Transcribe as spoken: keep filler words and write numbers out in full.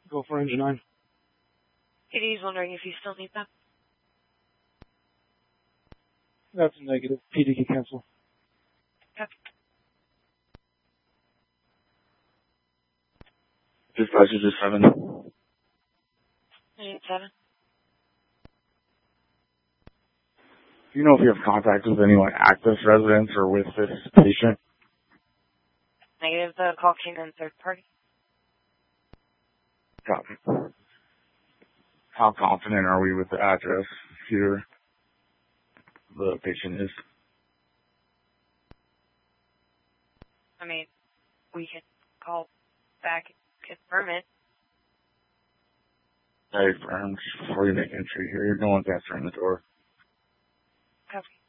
Go for engine nine. P D's wondering if you still need them. That's a negative. P D can cancel. Okay. Dispatch is seven. Unit seven. Do you know if you have contact with anyone at this residence or with this patient? Negative. The call came in third party. Copy. How confident are we with the address here the patient is? I mean, we can call back and confirm it. Hey, friends, before you make entry here, no one's answering the door. Copy.